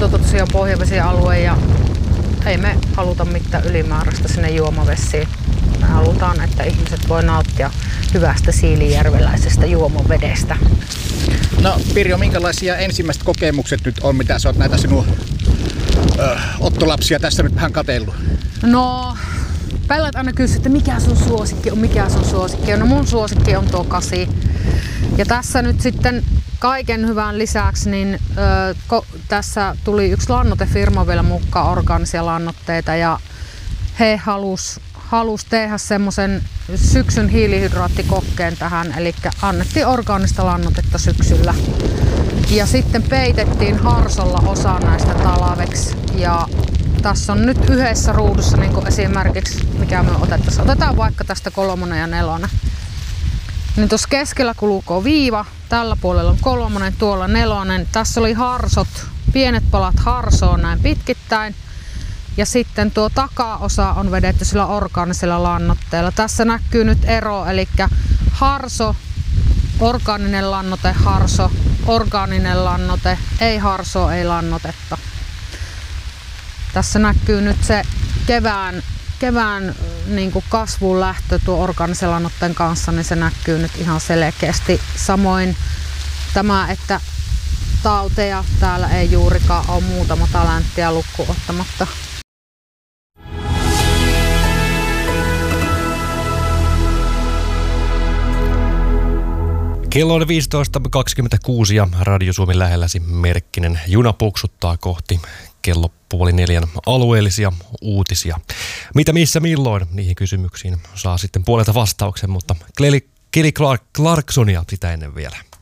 tosiaan pohjavesialue ja ei me haluta mitään ylimääräistä sinne juomavesiin. Me halutaan, että ihmiset voi nauttia hyvästä siilinjärveläisestä juomavedestä. No Pirjo, minkälaisia ensimmäiset kokemukset nyt on, mitä sä oot näitä sinun ottolapsia tässä nyt vähän katsellut? No, Pellat aina kysyy, että mikä sun suosikki on. No mun suosikki on tuo 8. Ja tässä nyt sitten kaiken hyvän lisäksi, niin tässä tuli yksi lannoitefirma vielä mukaan, orgaanisia lannoitteita, ja he halus tehdä semmoisen syksyn hiilihydraattikokkeen tähän, eli annettiin orgaanista lannoitetta syksyllä. Ja sitten peitettiin harsolla osa näistä talveksi. Ja tässä on nyt yhdessä ruudussa niin kuin esimerkiksi, mikä me otettaisiin. Otetaan vaikka tästä 3 ja 4. Niin tuossa keskellä kulkee viiva, tällä puolella on 3, tuolla 4. Tässä oli harsot, pienet palat harsoa näin pitkittäin. Ja sitten tuo takaosa on vedetty sillä orgaanisella lannoitteella. Tässä näkyy nyt ero, eli harso, orgaaninen lannoite, harso, orgaaninen lannoite, ei harsoa, ei lannotetta. Tässä näkyy nyt se kevään niin kuin kasvun lähtö tuo orgaanisen lannoitteen kanssa, niin se näkyy nyt ihan selkeästi. Samoin tämä, että tauteja täällä ei juurikaan ole, muutama talenttia lukkuun ottamatta. Kello on 15.26 ja Radio Suomi lähelläsi Merkkinen juna puksuttaa kohti kello 3:30 alueellisia uutisia. Mitä, missä, milloin? Niihin kysymyksiin saa sitten puolelta vastauksen, mutta Kelly Clarksonia sitä ennen vielä.